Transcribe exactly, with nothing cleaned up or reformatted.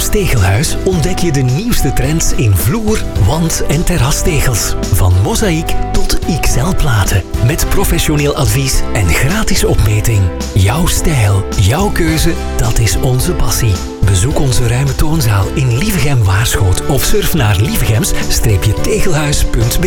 Tegelhuis ontdek je de nieuwste trends in vloer, wand- en terrastegels. Van mozaïek tot X L-platen. Met professioneel advies en gratis opmeting. Jouw stijl, jouw keuze, dat is onze passie. Bezoek onze ruime toonzaal in Lievegem-Waarschoot of surf naar lievegems-tegelhuis punt b